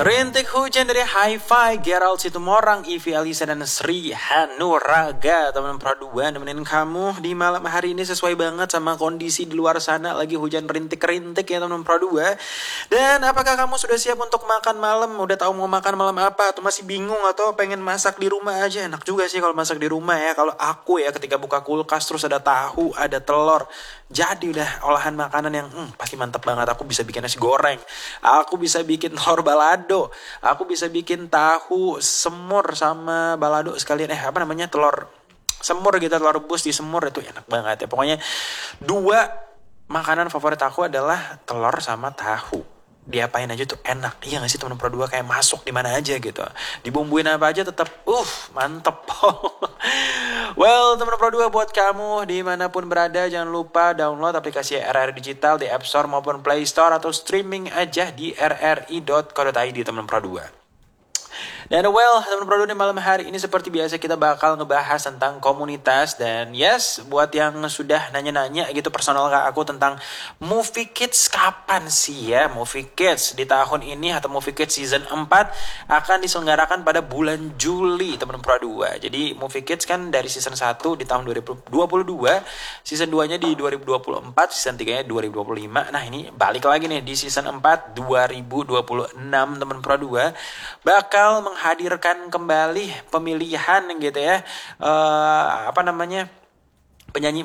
Rintik hujan dari Hi-Fi, Gerald Situmorang, Ivy Alisa, dan Sri Hanuraga. Teman Pro 2 nemenin kamu di malam hari ini sesuai banget sama kondisi di luar sana. Lagi hujan rintik-rintik ya teman Pro 2. Dan apakah kamu sudah siap untuk makan malam? Udah tahu mau makan malam apa? Atau masih bingung? Atau pengen masak di rumah aja? Enak juga sih kalau masak di rumah ya. Kalau aku ya ketika buka kulkas terus ada tahu, ada telur. Jadi udah olahan makanan yang pasti mantap banget. Aku bisa bikin nasi goreng. Aku bisa bikin telur balado. Aku bisa bikin tahu semur sama balado sekalian. Telur semur gitu, telur rebus di semur itu enak banget ya. Pokoknya dua makanan favorit aku adalah telur sama tahu. Diapain aja tuh enak. Iya gak sih teman Pro 2, kayak masuk di mana aja gitu. Dibumbuin apa aja tetap mantep. Well, teman Pro 2, buat kamu dimanapun berada, jangan lupa download aplikasi RRI Digital di App Store maupun Play Store, atau streaming aja di rri.co.id teman Pro 2. Dan teman Pro 2, di malam hari ini seperti biasa kita bakal ngebahas tentang komunitas. Dan yes, buat yang sudah nanya-nanya gitu personal ke aku tentang Movie Kids, kapan sih ya Movie Kids di tahun ini, atau Movie Kids Season 4 akan diselenggarakan pada bulan Juli teman Pro 2. Jadi Movie Kids kan dari Season 1 di tahun 2022, Season 2-nya di 2024, Season 3-nya 2025. Nah ini balik lagi nih di Season 4 2026 teman Pro 2 bakal menghadirkan kembali pemilihan gitu ya, penyanyi